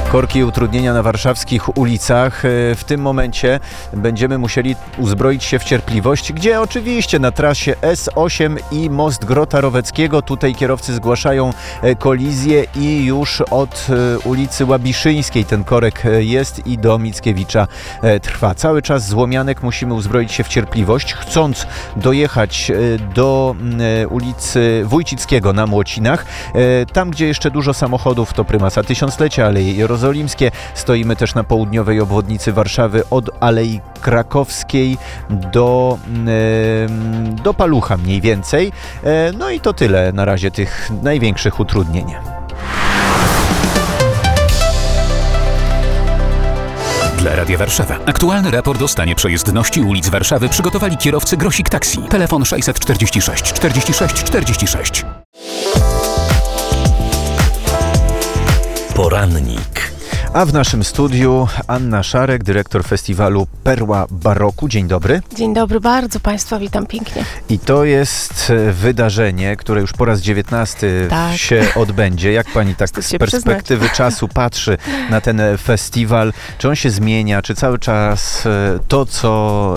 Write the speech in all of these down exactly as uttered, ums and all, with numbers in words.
Korki i utrudnienia na warszawskich ulicach. W tym momencie będziemy musieli uzbroić się w cierpliwość, gdzie oczywiście na trasie S osiem i most Grota Roweckiego. Tutaj kierowcy zgłaszają kolizję i już od ulicy Łabiszyńskiej ten korek jest i do Mickiewicza trwa. Cały czas z Łomianek musimy uzbroić się w cierpliwość, chcąc dojechać do ulicy Wójcickiego na Młocinach. Tam, gdzie jeszcze dużo samochodów, to Prymasa Tysiąclecia, Aleje Jerozolimskie. Stoimy też na południowej obwodnicy Warszawy od Alei Krakowskiej do, do Palucha mniej więcej. No i to tyle na razie tych największych utrudnień. Dla Radia Warszawa. Aktualny raport o stanie przejezdności ulic Warszawy przygotowali kierowcy Grosik Taxi. Telefon sześćset czterdzieści sześć czterdzieści sześć czterdzieści sześć. Porannik. A w naszym studiu Anna Szarek, dyrektor festiwalu Perła Baroku. Dzień dobry. Dzień dobry, bardzo Państwa witam pięknie. I to jest wydarzenie, które już po raz dziewiętnasty tak. się odbędzie. Jak Pani tak z perspektywy przyznać. czasu patrzy na ten festiwal? Czy on się zmienia? Czy cały czas to, co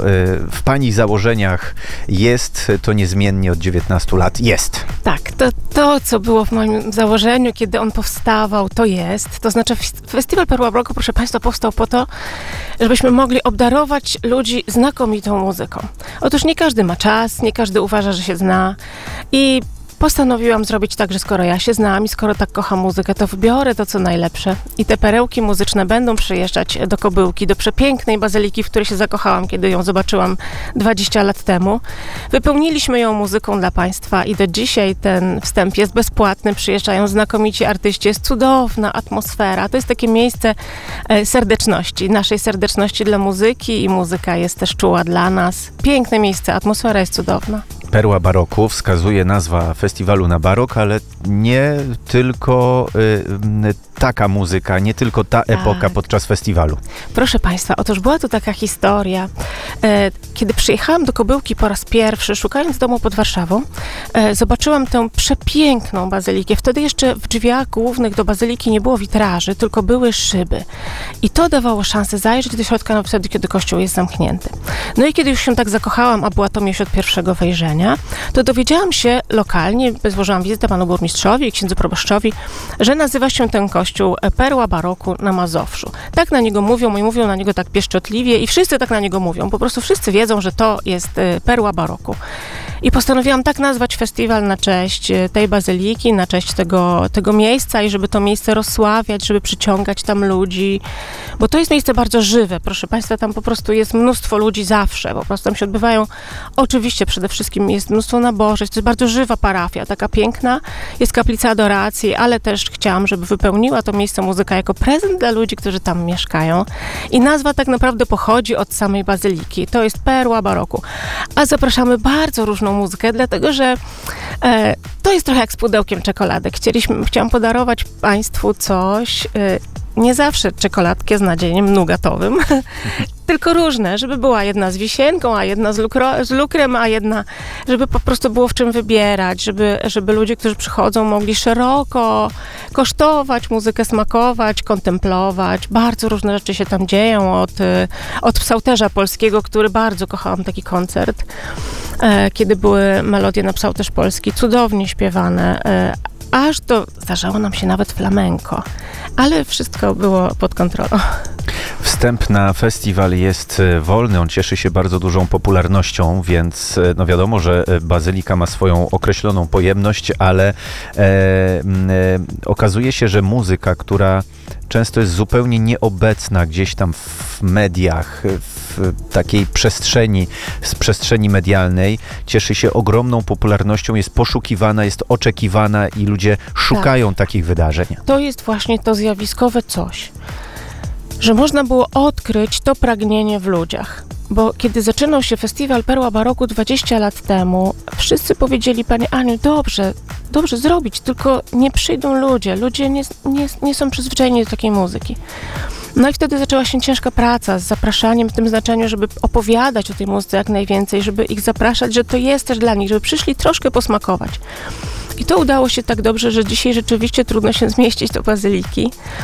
w Pani założeniach jest, to niezmiennie od dziewiętnastu lat jest? Tak, to, to co było w moim założeniu, kiedy on powstawał, to jest. To znaczy festiwal Perła Baroku, proszę Państwa, powstał po to, żebyśmy mogli obdarować ludzi znakomitą muzyką. Otóż nie każdy ma czas, nie każdy uważa, że się zna i postanowiłam zrobić tak, że skoro ja się znam i skoro tak kocham muzykę, to wybiorę to, co najlepsze i te perełki muzyczne będą przyjeżdżać do Kobyłki, do przepięknej bazyliki, w której się zakochałam, kiedy ją zobaczyłam dwadzieścia lat temu. Wypełniliśmy ją muzyką dla Państwa i do dzisiaj ten wstęp jest bezpłatny, przyjeżdżają znakomici artyści, jest cudowna atmosfera. To jest takie miejsce serdeczności, naszej serdeczności dla muzyki i muzyka jest też czuła dla nas. Piękne miejsce, atmosfera jest cudowna. Perła Baroku wskazuje nazwa festiwalu na barok, ale nie tylko y, taka muzyka, nie tylko ta tak. epoka podczas festiwalu. Proszę Państwa, otóż była tu taka historia. E, kiedy przyjechałam do Kobyłki po raz pierwszy, szukając domu pod Warszawą, e, zobaczyłam tę przepiękną bazylikę. Wtedy jeszcze w drzwiach głównych do bazyliki nie było witraży, tylko były szyby. I to dawało szansę zajrzeć do środka nawet wtedy, kiedy kościół jest zamknięty. No i kiedy już się tak zakochałam, a była to miłość od pierwszego wejrzenia, to dowiedziałam się lokalnie, złożyłam wizytę panu burmistrzowi i księdzu proboszczowi, że nazywa się ten kościół Perła Baroku na Mazowszu. Tak na niego mówią i mówią na niego tak pieszczotliwie i wszyscy tak na niego mówią. Po prostu wszyscy wiedzą, że to jest Perła Baroku. I postanowiłam tak nazwać festiwal na cześć tej bazyliki, na cześć tego, tego miejsca i żeby to miejsce rozsławiać, żeby przyciągać tam ludzi, bo to jest miejsce bardzo żywe. Proszę Państwa, tam po prostu jest mnóstwo ludzi zawsze, po prostu tam się odbywają, oczywiście przede wszystkim jest mnóstwo nabożeństw, to jest bardzo żywa parafia, taka piękna, jest kaplica adoracji, ale też chciałam, żeby wypełniła to miejsce muzyka jako prezent dla ludzi, którzy tam mieszkają. I nazwa tak naprawdę pochodzi od samej bazyliki, to jest Perła Baroku. A zapraszamy bardzo różną muzykę, dlatego że e, to jest trochę jak z pudełkiem czekoladek. Chcieliśmy, chciałam podarować Państwu coś, e, nie zawsze czekoladkę z nadzieniem nugatowym, tylko różne, żeby była jedna z wisienką, a jedna z, lukro, z lukrem, a jedna, żeby po prostu było w czym wybierać, żeby, żeby ludzie, którzy przychodzą, mogli szeroko kosztować muzykę, smakować, kontemplować. Bardzo różne rzeczy się tam dzieją, od, od psałterza polskiego, który bardzo kochałam taki koncert, e, kiedy były melodie na psałterz polski, cudownie śpiewane, e, aż do, zdarzało nam się nawet flamenko, ale wszystko było pod kontrolą. Wstęp na festiwal jest wolny, on cieszy się bardzo dużą popularnością, więc no wiadomo, że bazylika ma swoją określoną pojemność, ale e, e, okazuje się, że muzyka, która często jest zupełnie nieobecna gdzieś tam w mediach, w takiej przestrzeni, z przestrzeni medialnej, cieszy się ogromną popularnością, jest poszukiwana, jest oczekiwana i ludzie szukają tak. takich wydarzeń. To jest właśnie to zjawiskowe coś, że można było odkryć to pragnienie w ludziach. Bo kiedy zaczynał się festiwal Perła Baroku dwadzieścia lat temu, wszyscy powiedzieli: Pani Aniu, dobrze, dobrze zrobić, tylko nie przyjdą ludzie. Ludzie nie, nie, nie są przyzwyczajeni do takiej muzyki. No i wtedy zaczęła się ciężka praca z zapraszaniem w tym znaczeniu, żeby opowiadać o tej muzyce jak najwięcej, żeby ich zapraszać, że to jest też dla nich, żeby przyszli troszkę posmakować. I to udało się tak dobrze, że dzisiaj rzeczywiście trudno się zmieścić do bazyliki.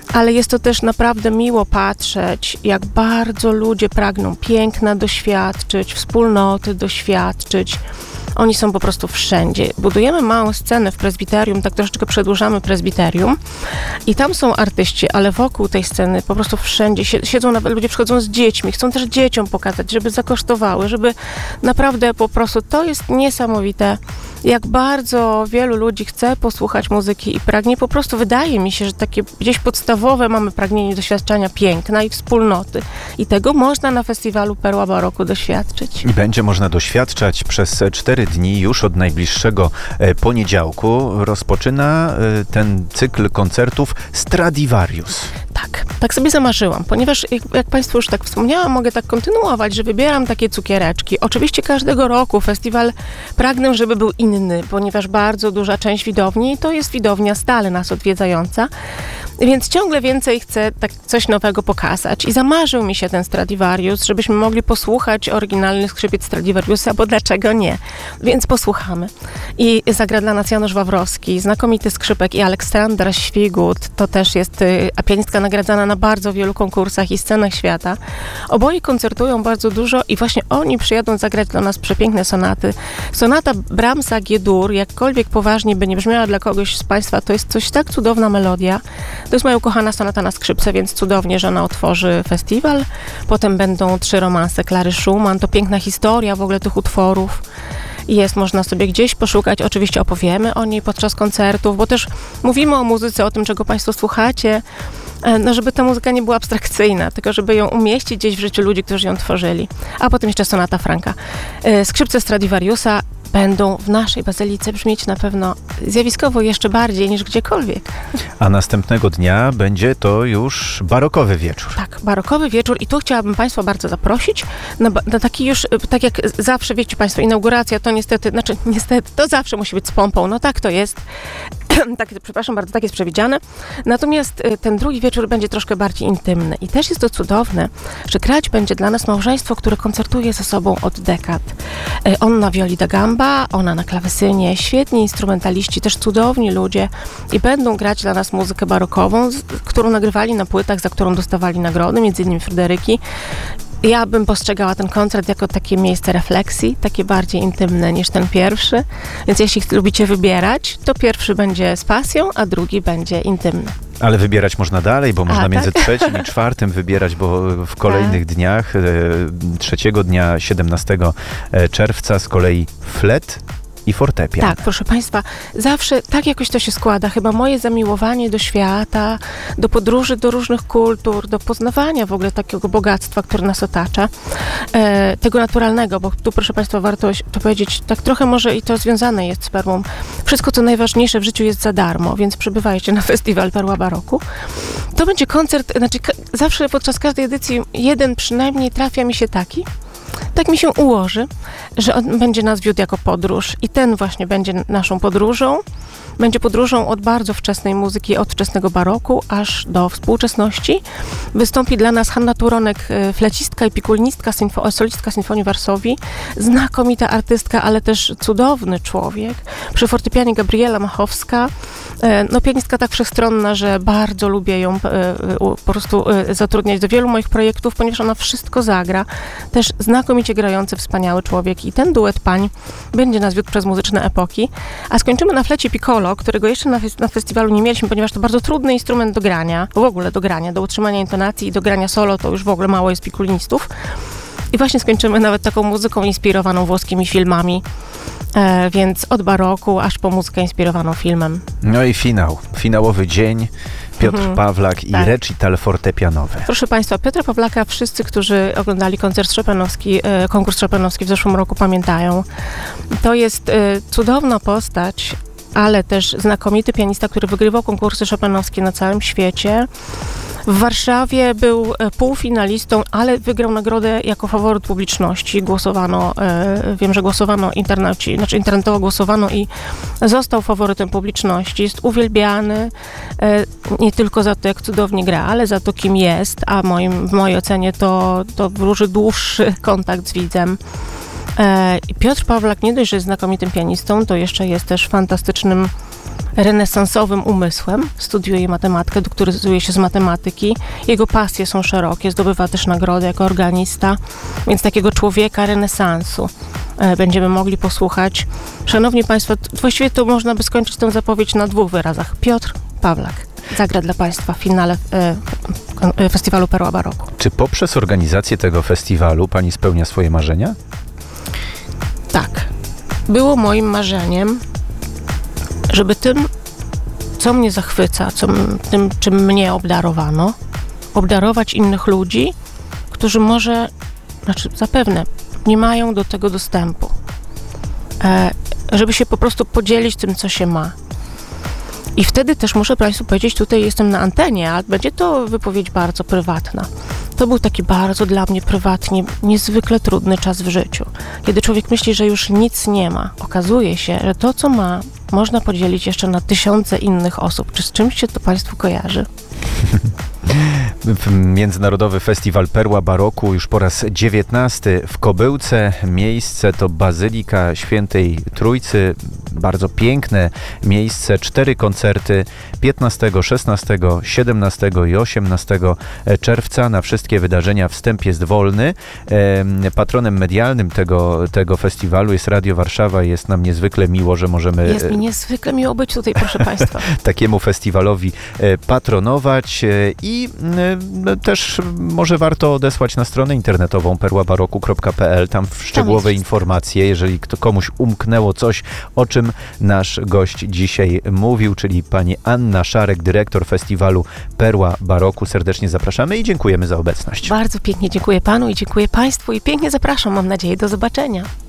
ale jest to też naprawdę miło patrzeć, jak bardzo ludzie pragną piękna doświadczyć, wspólnoty doświadczyć. Oni są po prostu wszędzie. Budujemy małą scenę w prezbiterium, tak troszeczkę przedłużamy prezbiterium i tam są artyści, ale wokół tej sceny po prostu wszędzie siedzą nawet ludzie, przychodzą z dziećmi, chcą też dzieciom pokazać, żeby zakosztowały, żeby naprawdę po prostu, to jest niesamowite, jak bardzo wielu ludzi chce posłuchać muzyki i pragnie, po prostu wydaje mi się, że takie gdzieś podstawowe mamy pragnienie doświadczenia piękna i wspólnoty i tego można na festiwalu Perła Baroku doświadczyć. I będzie można doświadczać przez cztery dni, już od najbliższego e, poniedziałku rozpoczyna e, ten cykl koncertów Stradivarius. Tak, tak sobie zamarzyłam, ponieważ jak, jak Państwu już tak wspomniałam, mogę tak kontynuować, że wybieram takie cukiereczki. Oczywiście każdego roku festiwal pragnę, żeby był inny, ponieważ bardzo duża część widowni to jest widownia stale nas odwiedzająca, więc ciągle więcej chcę tak coś nowego pokazać i zamarzył mi się ten Stradivarius, żebyśmy mogli posłuchać oryginalnych skrzypiec Stradivariusa, bo dlaczego nie? Więc posłuchamy. I zagra dla nas Janusz Wawrowski, znakomity skrzypek i Aleksandra Świgut, to też jest a pianistka nagradzana na bardzo wielu konkursach i scenach świata. Oboje koncertują bardzo dużo i właśnie oni przyjadą zagrać dla nas przepiękne sonaty. Sonata Brahmsa G-dur, jakkolwiek poważnie by nie brzmiała dla kogoś z Państwa, to jest coś tak cudowna melodia. To jest moja ukochana sonata na skrzypce, więc cudownie, że ona otworzy festiwal. Potem będą trzy romanse Klary Schumann, to piękna historia w ogóle tych utworów. Jest, można sobie gdzieś poszukać, oczywiście opowiemy o niej podczas koncertów, bo też mówimy o muzyce, o tym, czego Państwo słuchacie, no żeby ta muzyka nie była abstrakcyjna, tylko żeby ją umieścić gdzieś w życiu ludzi, którzy ją tworzyli. A potem jeszcze sonata Franka. Skrzypce Stradivariusa będą w naszej bazylice brzmieć na pewno zjawiskowo jeszcze bardziej niż gdziekolwiek. A następnego dnia będzie to już barokowy wieczór. Tak, barokowy wieczór i tu chciałabym Państwa bardzo zaprosić na, na taki już, tak jak zawsze wiecie Państwo, inauguracja to niestety, znaczy niestety, to zawsze musi być z pompą, no tak to jest. Tak, przepraszam bardzo, tak jest przewidziane. Natomiast ten drugi wieczór będzie troszkę bardziej intymny. I też jest to cudowne, że grać będzie dla nas małżeństwo, które koncertuje ze sobą od dekad. On na wioli da gamba, ona na klawesynie, świetni instrumentaliści, też cudowni ludzie i będą grać dla nas muzykę barokową, którą nagrywali na płytach, za którą dostawali nagrody, między innymi Fryderyki. Ja bym postrzegała ten koncert jako takie miejsce refleksji, takie bardziej intymne niż ten pierwszy. Więc jeśli lubicie wybierać, to pierwszy będzie z pasją, a drugi będzie intymny. Ale wybierać można dalej, bo można A, między tak? trzecim i czwartym wybierać, bo w kolejnych Tak. dniach, e, trzeciego dnia, siedemnastego czerwca z kolei flet i fortepian. Tak, proszę Państwa, zawsze tak jakoś to się składa. Chyba moje zamiłowanie do świata, do podróży, do różnych kultur, do poznawania w ogóle takiego bogactwa, które nas otacza, e, tego naturalnego, bo tu, proszę Państwa, warto to powiedzieć, tak trochę może i to związane jest z Perłą. Wszystko, co najważniejsze w życiu jest za darmo, więc przybywajcie na festiwal Perła Baroku. To będzie koncert, znaczy ka- zawsze podczas każdej edycji jeden przynajmniej trafia mi się taki, tak mi się ułoży, że on będzie nas wiódł jako podróż i ten właśnie będzie naszą podróżą. Będzie podróżą od bardzo wczesnej muzyki, od wczesnego baroku, aż do współczesności. Wystąpi dla nas Hanna Turonek, flecistka i pikulinistka, symfo- solistka Sinfonii Varsovii, znakomita artystka, ale też cudowny człowiek. Przy fortepianie Gabriela Machowska, no pianistka tak wszechstronna, że bardzo lubię ją po prostu zatrudniać do wielu moich projektów, ponieważ ona wszystko zagra. Też znakomicie grający, wspaniały człowiek i ten duet pań będzie nas wiódł przez muzyczne epoki. A skończymy na flecie piccolo, którego jeszcze na, fes- na festiwalu nie mieliśmy, ponieważ to bardzo trudny instrument do grania, w ogóle do grania, do utrzymania intonacji i do grania solo, to już w ogóle mało jest pikulinistów. I właśnie skończymy nawet taką muzyką inspirowaną włoskimi filmami, e, więc od baroku aż po muzykę inspirowaną filmem. No i finał, finałowy dzień. Piotr Mhm. Pawlak i Tak. recital fortepianowy. Proszę Państwa, Piotra Pawlaka wszyscy, którzy oglądali koncert Chopinowski, e, konkurs Chopinowski w zeszłym roku pamiętają. To jest e, cudowna postać, ale też znakomity pianista, który wygrywał konkursy Chopinowskie na całym świecie. W Warszawie był e, półfinalistą, ale wygrał nagrodę jako faworyt publiczności. Głosowano, e, wiem, że głosowano internauci, znaczy internetowo głosowano i został faworytem publiczności. Jest uwielbiany e, nie tylko za to, jak cudownie gra, ale za to, kim jest, a moim, w mojej ocenie to, to wróży dłuższy kontakt z widzem. E, Piotr Pawlak nie dość, że jest znakomitym pianistą, to jeszcze jest też fantastycznym renesansowym umysłem, studiuje matematykę, doktoryzuje się z matematyki. Jego pasje są szerokie, zdobywa też nagrodę jako organista, więc takiego człowieka renesansu e, będziemy mogli posłuchać. Szanowni Państwo, t- właściwie to można by skończyć tę zapowiedź na dwóch wyrazach. Piotr Pawlak zagra dla Państwa w finale e, kon- e, festiwalu Perła Baroku. Czy poprzez organizację tego festiwalu pani spełnia swoje marzenia? Tak. Było moim marzeniem, żeby tym, co mnie zachwyca, co, m- tym, czym mnie obdarowano, obdarować innych ludzi, którzy może, znaczy zapewne, nie mają do tego dostępu. E, żeby się po prostu podzielić tym, co się ma. I wtedy też muszę Państwu powiedzieć, tutaj jestem na antenie, a będzie to wypowiedź bardzo prywatna. To był taki bardzo dla mnie prywatnie niezwykle trudny czas w życiu. Kiedy człowiek myśli, że już nic nie ma, okazuje się, że to, co ma, można podzielić jeszcze na tysiące innych osób. Czy z czymś się to Państwu kojarzy? Międzynarodowy Festiwal Perła Baroku już po raz dziewiętnasty w Kobyłce. Miejsce to Bazylika Świętej Trójcy. Bardzo piękne miejsce. Cztery koncerty piętnastego, szesnastego, siedemnastego i osiemnastego czerwca. Na wszystkie wydarzenia wstęp jest wolny. Patronem medialnym tego, tego festiwalu jest Radio Warszawa. Jest nam niezwykle miło, że możemy Jest mi niezwykle miło być tutaj, proszę Państwa. takiemu festiwalowi patronować i też może warto odesłać na stronę internetową perła baroku kropka p l. Tam szczegółowe jest. informacje, jeżeli kto, komuś umknęło coś, o czym nasz gość dzisiaj mówił, czyli pani Anna Szarek, dyrektor festiwalu Perła Baroku. Serdecznie zapraszamy i dziękujemy za obecność. Bardzo pięknie dziękuję Panu i dziękuję Państwu i pięknie zapraszam, mam nadzieję, do zobaczenia.